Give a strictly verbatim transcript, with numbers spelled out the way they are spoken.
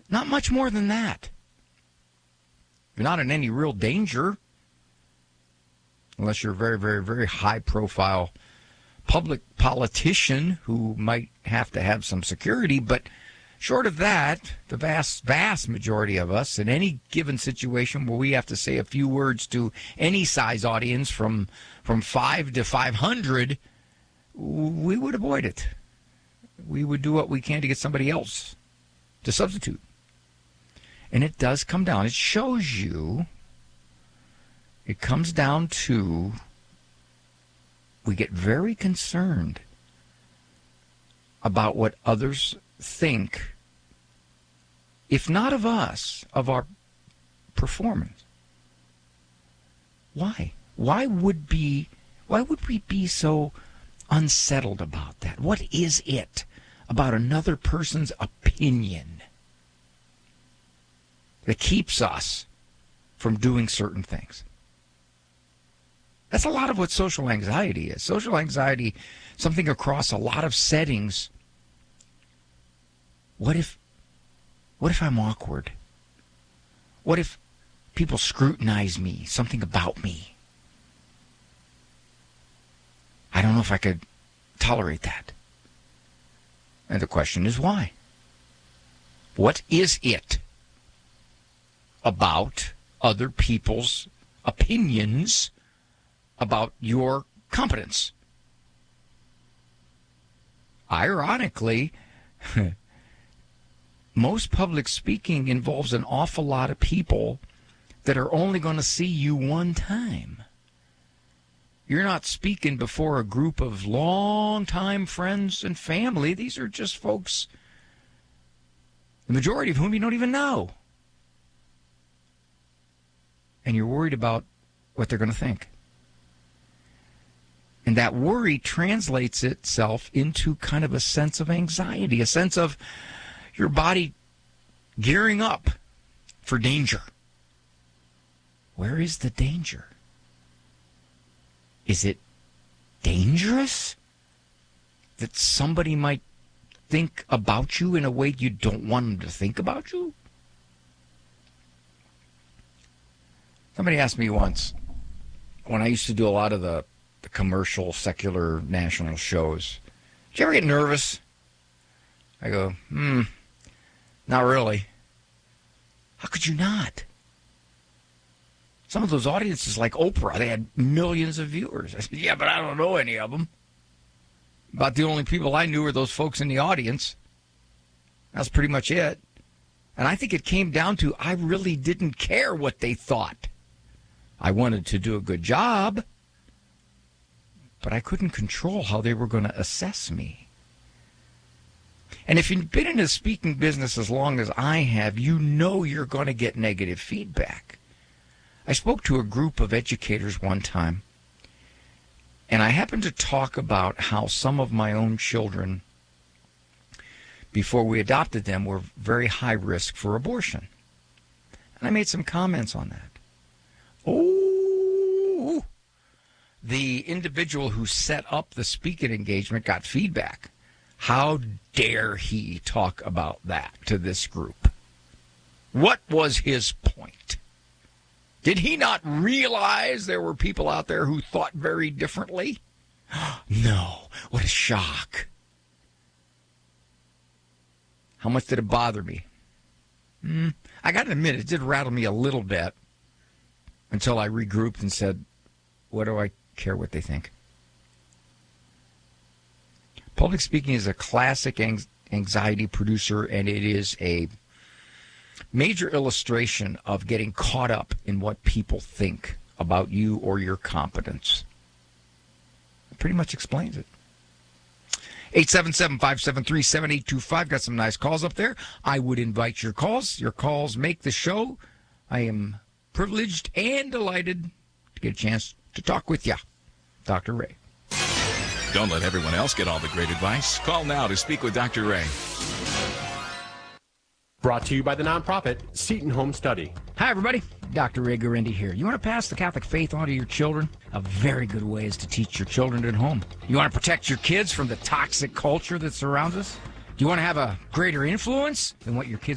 Not much more than that. You're not in any real danger unless you're a very, very, very high-profile public politician who might have to have some security. But short of that, the vast, vast majority of us in any given situation where we have to say a few words to any size audience from from five to five hundred, we would avoid it. We would do what we can to get somebody else to substitute. And it does come down. It shows you, it comes down to, we get very concerned about what others think, if not of us, of our performance. Why? Why would be why would we be so unsettled about that? What is it about another person's opinion that keeps us from doing certain things? That's a lot of what social anxiety is. Social anxiety, something across a lot of settings. What if, what if I'm awkward? What if people scrutinize me, something about me? I don't know if I could tolerate that. And the question is why? What is it about other people's opinions about your competence? Ironically, most public speaking involves an awful lot of people that are only going to see you one time. You're not speaking before a group of long-time friends and family. These are just folks, the majority of whom you don't even know. And you're worried about what they're going to think. And that worry translates itself into kind of a sense of anxiety, a sense of your body gearing up for danger. Where is the danger? Is it dangerous that somebody might think about you in a way you don't want them to think about you? Somebody asked me once, when I used to do a lot of the, the commercial, secular, national shows, did you ever get nervous? I go, hmm, not really. How could you not? Some of those audiences, like Oprah, they had millions of viewers. I said, yeah, but I don't know any of them. About the only people I knew were those folks in the audience. That's pretty much it. And I think it came down to I really didn't care what they thought. I wanted to do a good job, but I couldn't control how they were going to assess me. And if you've been in the speaking business as long as I have, you know you're going to get negative feedback. I spoke to a group of educators one time, and I happened to talk about how some of my own children, before we adopted them, were very high risk for abortion. And I made some comments on that. Oh, the individual who set up the speaking engagement got feedback. How dare he talk about that to this group? What was his point? Did he not realize there were people out there who thought very differently? No. What a shock. How much did it bother me? Mm, I got to admit, it did rattle me a little bit until I regrouped and said, what do I care what they think? Public speaking is a classic anxiety producer, and it is a major illustration of getting caught up in what people think about you or your competence. It pretty much explains it. eight seven seven, five seven three, seven eight two five. Got some nice calls up there. I would invite your calls. Your calls make the show. I am privileged and delighted to get a chance to talk with you. Doctor Ray. Don't let everyone else get all the great advice. Call now to speak with Doctor Ray. Brought to you by the nonprofit Seton Home Study. Hi, everybody. Doctor Ray Guarendi here. You want to pass the Catholic faith on to your children? A very good way is to teach your children at home. You want to protect your kids from the toxic culture that surrounds us? Do you want to have a greater influence than what your kids